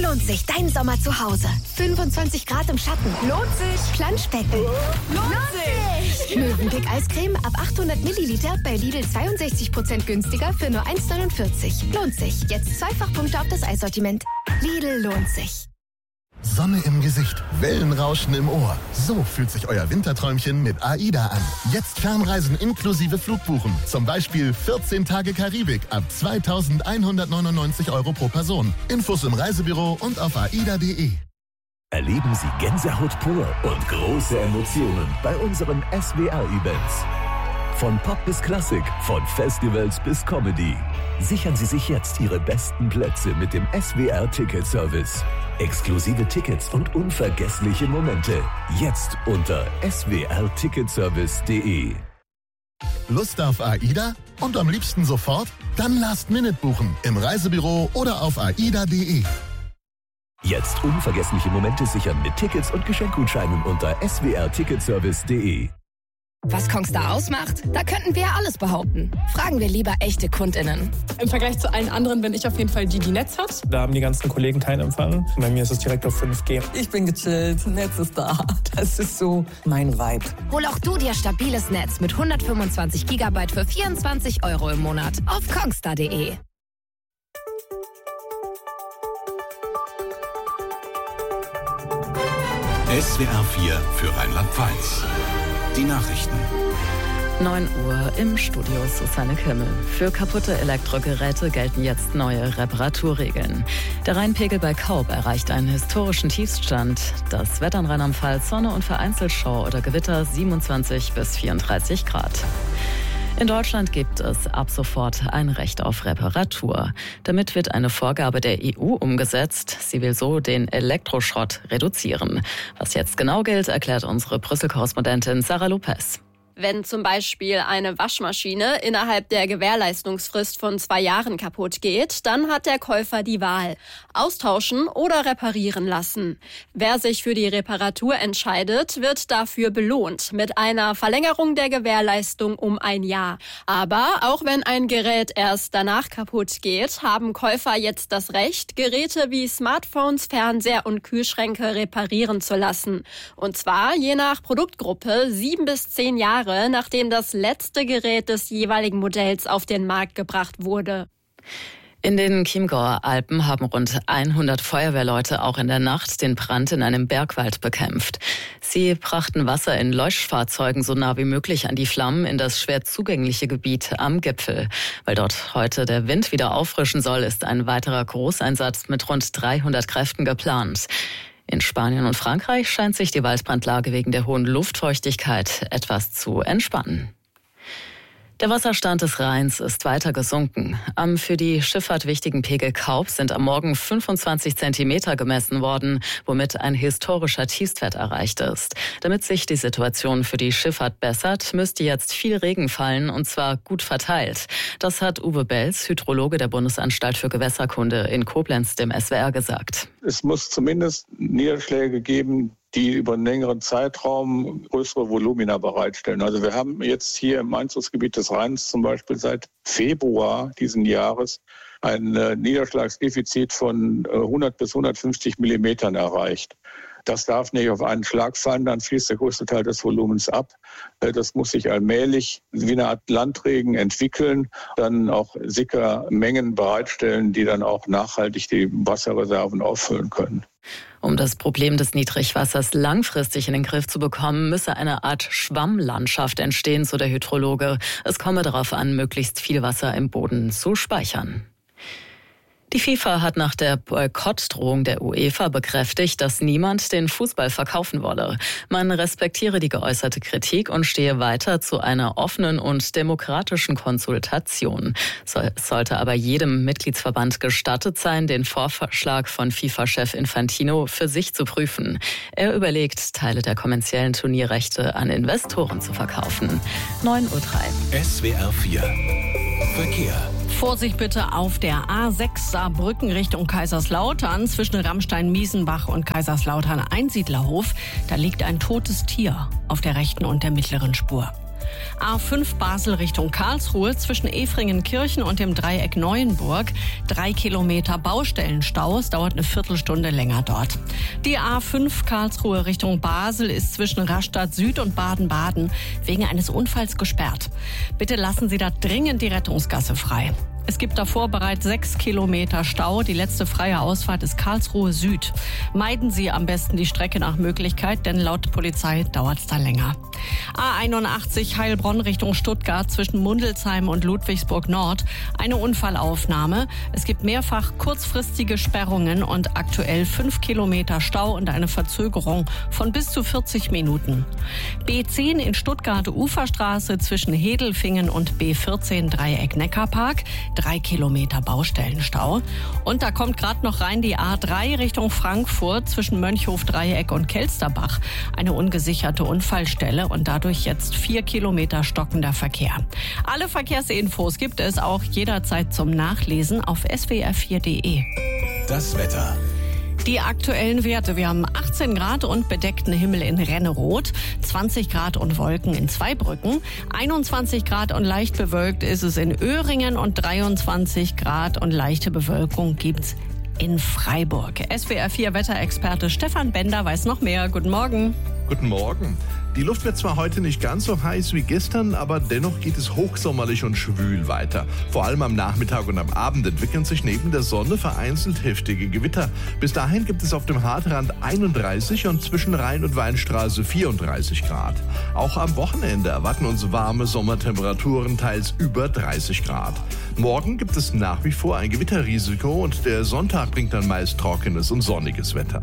lohnt sich dein Sommer zu Hause. 25 Grad im Schatten. Lohnt sich. Planschbecken. Lohnt sich. Mövenpick Eiscreme ab 800 Milliliter bei Lidl 62% günstiger für nur 1,49. Lohnt sich. Jetzt Zweifachpunkte auf das Eissortiment. Lidl lohnt sich. Sonne im Gesicht, Wellenrauschen im Ohr. So fühlt sich euer Winterträumchen mit AIDA an. Jetzt Fernreisen inklusive Flugbuchen. Zum Beispiel 14 Tage Karibik ab 2.199 € pro Person. Infos im Reisebüro und auf aida.de. Erleben Sie Gänsehaut pur und große Emotionen bei unseren SWR-Events. Von Pop bis Klassik, von Festivals bis Comedy. Sichern Sie sich jetzt Ihre besten Plätze mit dem SWR-Ticket-Service. Exklusive Tickets und unvergessliche Momente. Jetzt unter swrticketservice.de. Lust auf AIDA? Und am liebsten sofort? Dann Last-Minute buchen im Reisebüro oder auf aida.de. Jetzt unvergessliche Momente sichern mit Tickets und Geschenkgutscheinen unter swrticketservice.de. Was Kongstar ausmacht? Da könnten wir ja alles behaupten. Fragen wir lieber echte KundInnen. Im Vergleich zu allen anderen bin ich auf jeden Fall die Netz hat. Da haben die ganzen Kollegen keinen Empfang. Bei mir ist es direkt auf 5G. Ich bin gechillt, Netz ist da. Das ist so mein Vibe. Hol auch du dir stabiles Netz mit 125 GB für 24 € im Monat auf kongstar.de. SWR 4 für Rheinland-Pfalz. Die Nachrichten. 9 Uhr im Studio Susanne Kimmel. Für kaputte Elektrogeräte gelten jetzt neue Reparaturregeln. Der Rheinpegel bei Kaub erreicht einen historischen Tiefstand. Das Wetter in Rheinland-Pfalz, Sonne und vereinzelt Schauer oder Gewitter 27 bis 34 Grad. In Deutschland gibt es ab sofort ein Recht auf Reparatur. Damit wird eine Vorgabe der EU umgesetzt. Sie will so den Elektroschrott reduzieren. Was jetzt genau gilt, erklärt unsere Brüssel-Korrespondentin Sarah Lopez. Wenn zum Beispiel eine Waschmaschine innerhalb der Gewährleistungsfrist von 2 Jahren kaputt geht, dann hat der Käufer die Wahl: austauschen oder reparieren lassen. Wer sich für die Reparatur entscheidet, wird dafür belohnt mit einer Verlängerung der Gewährleistung um 1 Jahr. Aber auch wenn ein Gerät erst danach kaputt geht, haben Käufer jetzt das Recht, Geräte wie Smartphones, Fernseher und Kühlschränke reparieren zu lassen. Und zwar je nach Produktgruppe 7 bis 10 Jahre, nachdem das letzte Gerät des jeweiligen Modells auf den Markt gebracht wurde. In den Chiemgauer Alpen haben rund 100 Feuerwehrleute auch in der Nacht den Brand in einem Bergwald bekämpft. Sie brachten Wasser in Leuchtfahrzeugen so nah wie möglich an die Flammen in das schwer zugängliche Gebiet am Gipfel. Weil dort heute der Wind wieder auffrischen soll, ist ein weiterer Großeinsatz mit rund 300 Kräften geplant. In Spanien und Frankreich scheint sich die Waldbrandlage wegen der hohen Luftfeuchtigkeit etwas zu entspannen. Der Wasserstand des Rheins ist weiter gesunken. Am für die Schifffahrt wichtigen Pegel Kaub sind am Morgen 25 Zentimeter gemessen worden, womit ein historischer Tiefstwert erreicht ist. Damit sich die Situation für die Schifffahrt bessert, müsste jetzt viel Regen fallen, und zwar gut verteilt. Das hat Uwe Belz, Hydrologe der Bundesanstalt für Gewässerkunde in Koblenz, dem SWR gesagt. Es muss zumindest Niederschläge geben, die über einen längeren Zeitraum größere Volumina bereitstellen. Also wir haben jetzt hier im Einzugsgebiet des Rheins zum Beispiel seit Februar diesen Jahres ein Niederschlagsdefizit von 100 bis 150 Millimetern erreicht. Das darf nicht auf einen Schlag fallen, dann fließt der größte Teil des Volumens ab. Das muss sich allmählich wie eine Art Landregen entwickeln, dann auch Sickermengen bereitstellen, die dann auch nachhaltig die Wasserreserven auffüllen können. Um das Problem des Niedrigwassers langfristig in den Griff zu bekommen, müsse eine Art Schwammlandschaft entstehen, so der Hydrologe. Es komme darauf an, möglichst viel Wasser im Boden zu speichern. Die FIFA hat nach der Boykottdrohung der UEFA bekräftigt, dass niemand den Fußball verkaufen wolle. Man respektiere die geäußerte Kritik und stehe weiter zu einer offenen und demokratischen Konsultation. Es sollte aber jedem Mitgliedsverband gestattet sein, den Vorschlag von FIFA-Chef Infantino für sich zu prüfen. Er überlegt, Teile der kommerziellen Turnierrechte an Investoren zu verkaufen. 9:03 Uhr. SWR 4 Verkehr. Vorsicht bitte auf der A6 Saarbrücken Richtung Kaiserslautern zwischen Rammstein-Miesenbach und Kaiserslautern Einsiedlerhof. Da liegt ein totes Tier auf der rechten und der mittleren Spur. A5 Basel Richtung Karlsruhe zwischen Efringenkirchen und dem Dreieck Neuenburg. 3 Kilometer Baustellenstau. Es dauert eine Viertelstunde länger dort. Die A5 Karlsruhe Richtung Basel ist zwischen Rastatt Süd und Baden-Baden wegen eines Unfalls gesperrt. Bitte lassen Sie da dringend die Rettungsgasse frei. Es gibt davor bereits 6 Kilometer Stau. Die letzte freie Ausfahrt ist Karlsruhe Süd. Meiden Sie am besten die Strecke nach Möglichkeit, denn laut Polizei dauert es da länger. A81 Heilbronn Richtung Stuttgart zwischen Mundelsheim und Ludwigsburg Nord. Eine Unfallaufnahme. Es gibt mehrfach kurzfristige Sperrungen und aktuell 5 Kilometer Stau und eine Verzögerung von bis zu 40 Minuten. B10 in Stuttgart Uferstraße zwischen Hedelfingen und B14 Dreieck Neckarpark. 3 Kilometer Baustellenstau. Und da kommt gerade noch rein die A3 Richtung Frankfurt zwischen Mönchhof-Dreieck und Kelsterbach. Eine ungesicherte Unfallstelle und dadurch jetzt 4 Kilometer stockender Verkehr. Alle Verkehrsinfos gibt es auch jederzeit zum Nachlesen auf swr4.de. Das Wetter. Die aktuellen Werte. Wir haben 18 Grad und bedeckten Himmel in Renneroth, 20 Grad und Wolken in Zweibrücken, 21 Grad und leicht bewölkt ist es in Öhringen und 23 Grad und leichte Bewölkung gibt's in Freiburg. SWR4 Wetterexperte Stefan Bender weiß noch mehr. Guten Morgen. Guten Morgen. Die Luft wird zwar heute nicht ganz so heiß wie gestern, aber dennoch geht es hochsommerlich und schwül weiter. Vor allem am Nachmittag und am Abend entwickeln sich neben der Sonne vereinzelt heftige Gewitter. Bis dahin gibt es auf dem Hartrand 31 und zwischen Rhein und Weinstraße 34 Grad. Auch am Wochenende erwarten uns warme Sommertemperaturen, teils über 30 Grad. Morgen gibt es nach wie vor ein Gewitterrisiko und der Sonntag bringt dann meist trockenes und sonniges Wetter.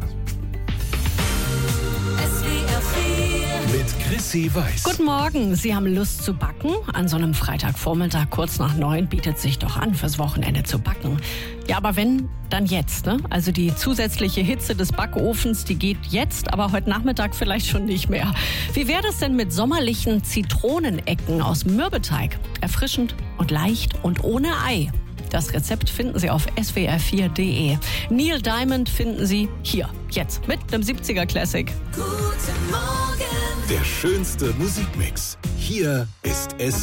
Mit Chrissy Weiß. Guten Morgen. Sie haben Lust zu backen? An so einem Freitagvormittag kurz nach 9 bietet sich doch an, fürs Wochenende zu backen. Ja, aber wenn, dann jetzt, ne? Also die zusätzliche Hitze des Backofens, die geht jetzt, aber heute Nachmittag vielleicht schon nicht mehr. Wie wäre das denn mit sommerlichen Zitronenecken aus Mürbeteig? Erfrischend und leicht und ohne Ei. Das Rezept finden Sie auf swr4.de. Neil Diamond finden Sie hier, jetzt, mit einem 70er Classic. Guten Morgen. Der schönste Musikmix. Hier ist SWR.